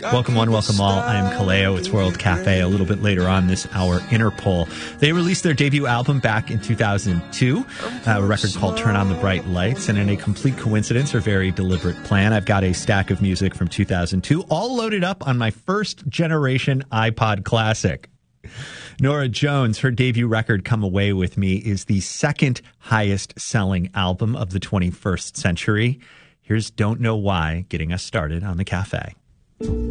Welcome one, welcome all. I am Kaleo. It's World Cafe. A little bit later on this hour, Interpol. They released their debut album back in 2002, a record called Turn on the Bright Lights. And in a complete coincidence or very deliberate plan, I've got a stack of music from 2002, all loaded up on my first generation iPod Classic. Norah Jones, her debut record, Come Away With Me, is the second highest selling album of the 21st century. Here's Don't Know Why, getting us started on the cafe.